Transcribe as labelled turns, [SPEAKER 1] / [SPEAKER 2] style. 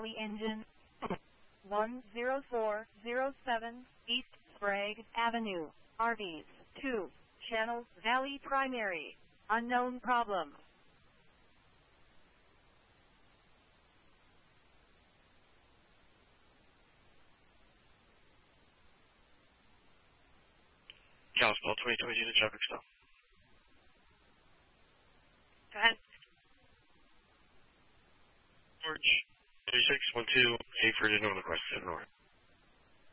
[SPEAKER 1] Valley engine. 10407 East Sprague Avenue, RVs, 2, Channel Valley Primary, unknown problem.
[SPEAKER 2] Kalispell 2022 to traffic stop.
[SPEAKER 1] Go ahead.
[SPEAKER 2] George 3612, Hayford, Illinois, request 7 north.